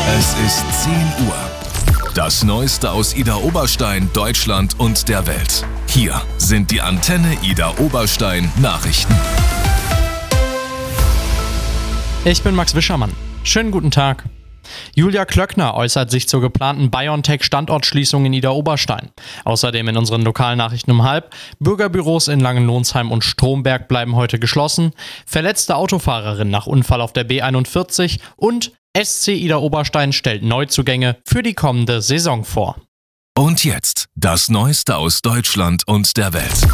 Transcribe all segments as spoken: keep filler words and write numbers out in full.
Es ist zehn Uhr. Das Neueste aus Idar Oberstein, Deutschland und der Welt. Hier sind die Antenne Idar Oberstein Nachrichten. Ich bin Max Wischermann. Schönen guten Tag. Julia Klöckner äußert sich zur geplanten BioNTech-Standortschließung in Idar Oberstein. Außerdem in unseren Lokalnachrichten um halb: Bürgerbüros in Langenlonsheim und Stromberg bleiben heute geschlossen, verletzte Autofahrerin nach Unfall auf der B einundvierzig und S C Idar Oberstein stellt Neuzugänge für die kommende Saison vor. Und jetzt das Neueste aus Deutschland und der Welt.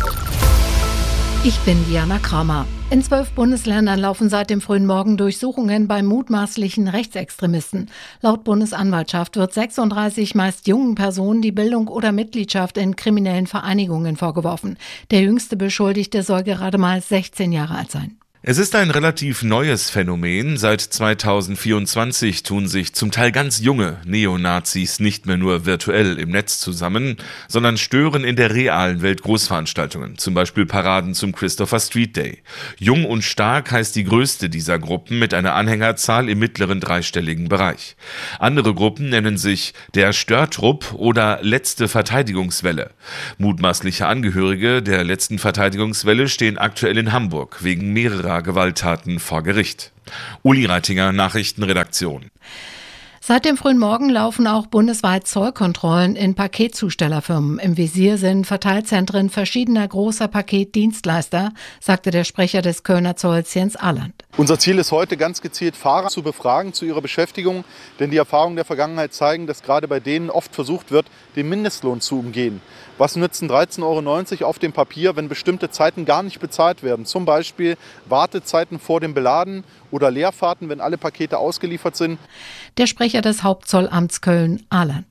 Ich bin Diana Kramer. In zwölf Bundesländern laufen seit dem frühen Morgen Durchsuchungen bei mutmaßlichen Rechtsextremisten. Laut Bundesanwaltschaft wird sechsunddreißig meist jungen Personen die Bildung oder Mitgliedschaft in kriminellen Vereinigungen vorgeworfen. Der jüngste Beschuldigte soll gerade mal sechzehn Jahre alt sein. Es ist ein relativ neues Phänomen. Seit zweitausendvierundzwanzig tun sich zum Teil ganz junge Neonazis nicht mehr nur virtuell im Netz zusammen, sondern stören in der realen Welt Großveranstaltungen, zum Beispiel Paraden zum Christopher Street Day. Jung und Stark heißt die größte dieser Gruppen mit einer Anhängerzahl im mittleren dreistelligen Bereich. Andere Gruppen nennen sich der Störtrupp oder Letzte Verteidigungswelle. Mutmaßliche Angehörige der letzten Verteidigungswelle stehen aktuell in Hamburg wegen mehrerer Gewalttaten vor Gericht. Uli Reitinger, Nachrichtenredaktion. Seit dem frühen Morgen laufen auch bundesweit Zollkontrollen in Paketzustellerfirmen. Im Visier sind Verteilzentren verschiedener großer Paketdienstleister, sagte der Sprecher des Kölner Zolls Jens Ahland. Unser Ziel ist heute ganz gezielt, Fahrer zu befragen zu ihrer Beschäftigung, denn die Erfahrungen der Vergangenheit zeigen, dass gerade bei denen oft versucht wird, den Mindestlohn zu umgehen. Was nützen dreizehn Euro neunzig auf dem Papier, wenn bestimmte Zeiten gar nicht bezahlt werden? Zum Beispiel Wartezeiten vor dem Beladen oder Leerfahrten, wenn alle Pakete ausgeliefert sind. Der Sprecher des Hauptzollamts Köln, Ahland.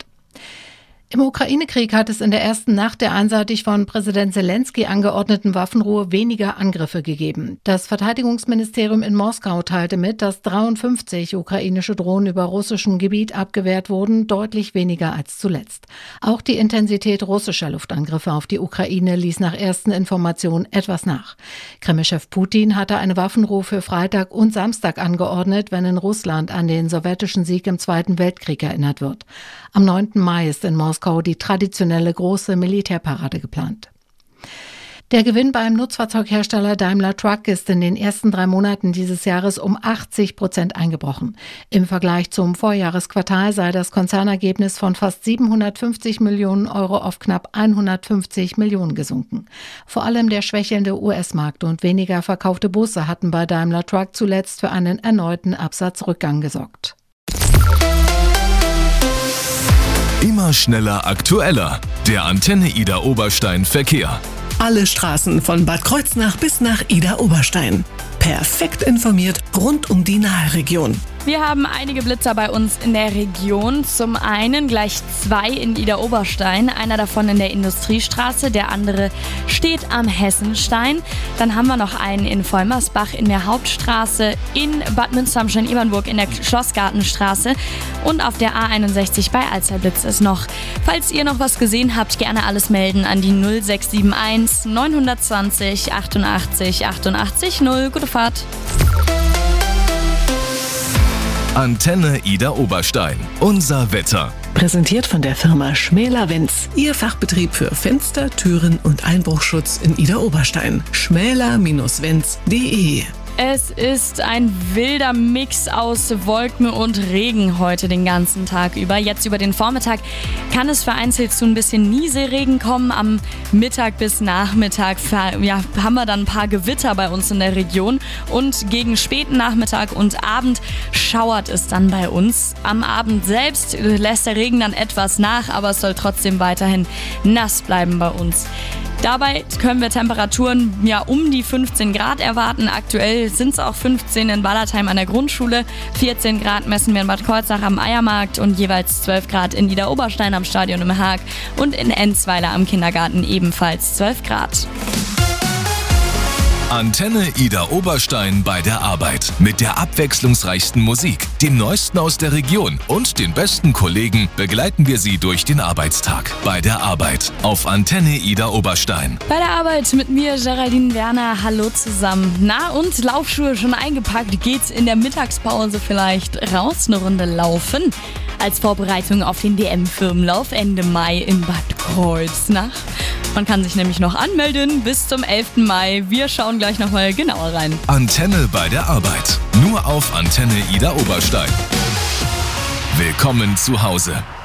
Im Ukraine-Krieg hat es in der ersten Nacht der einseitig von Präsident Zelensky angeordneten Waffenruhe weniger Angriffe gegeben. Das Verteidigungsministerium in Moskau teilte mit, dass dreiundfünfzig ukrainische Drohnen über russischem Gebiet abgewehrt wurden, deutlich weniger als zuletzt. Auch die Intensität russischer Luftangriffe auf die Ukraine ließ nach ersten Informationen etwas nach. Kreml-Chef Putin hatte eine Waffenruhe für Freitag und Samstag angeordnet, wenn in Russland an den sowjetischen Sieg im Zweiten Weltkrieg erinnert wird. Am neunten Mai ist in Moskau die traditionelle große Militärparade geplant. Der Gewinn beim Nutzfahrzeughersteller Daimler Truck ist in den ersten drei Monaten dieses Jahres um achtzig Prozent eingebrochen. Im Vergleich zum Vorjahresquartal sei das Konzernergebnis von fast siebenhundertfünfzig Millionen Euro auf knapp hundertfünfzig Millionen gesunken. Vor allem der schwächelnde U S-Markt und weniger verkaufte Busse hatten bei Daimler Truck zuletzt für einen erneuten Absatzrückgang gesorgt. Immer schneller, aktueller. Der Antenne Idar Oberstein Verkehr. Alle Straßen von Bad Kreuznach bis nach Idar Oberstein. Perfekt informiert rund um die Naheregion. Wir haben einige Blitzer bei uns in der Region. Zum einen gleich zwei in Idar Oberstein, einer davon in der Industriestraße, der andere steht am Hessenstein. Dann haben wir noch einen in Vollmersbach in der Hauptstraße, in Bad Münster-Ibernburg in der Schlossgartenstraße und auf der A einundsechzig bei Alzerblitz ist noch. Falls ihr noch was gesehen habt, gerne alles melden an die null sechs sieben eins neun zwei null achtundachtzig achtundachtzig null. Gute Fahrt! Antenne Idar Oberstein. Unser Wetter. Präsentiert von der Firma Schmäler-Wenz. Ihr Fachbetrieb für Fenster, Türen und Einbruchschutz in Idar Oberstein. schmäler Bindestrich wenz punkt de. Es ist ein wilder Mix aus Wolken und Regen heute den ganzen Tag über. Jetzt über den Vormittag kann es vereinzelt zu ein bisschen Nieselregen kommen. Am Mittag bis Nachmittag ja, haben wir dann ein paar Gewitter bei uns in der Region. Und gegen späten Nachmittag und Abend schauert es dann bei uns. Am Abend selbst lässt der Regen dann etwas nach, aber es soll trotzdem weiterhin nass bleiben bei uns. Dabei können wir Temperaturen ja um die fünfzehn Grad erwarten. Aktuell sind es auch fünfzehn in Wallertheim an der Grundschule. vierzehn Grad messen wir in Bad Kreuznach am Eiermarkt und jeweils zwölf Grad in Idar Oberstein am Stadion im Haag und in Enzweiler am Kindergarten ebenfalls zwölf Grad. Antenne Ida Oberstein bei der Arbeit. Mit der abwechslungsreichsten Musik, dem Neuesten aus der Region und den besten Kollegen begleiten wir Sie durch den Arbeitstag. Bei der Arbeit auf Antenne Ida Oberstein. Bei der Arbeit mit mir, Geraldine Werner. Hallo zusammen. Na und Laufschuhe schon eingepackt? Geht's in der Mittagspause vielleicht raus eine Runde laufen? Als Vorbereitung auf den D M-Firmenlauf Ende Mai in Bad Kreuznach. Man kann sich nämlich noch anmelden bis zum elften Mai. Wir schauen gleich nochmal genauer rein. Antenne bei der Arbeit. Nur auf Antenne Ida Oberstein. Willkommen zu Hause.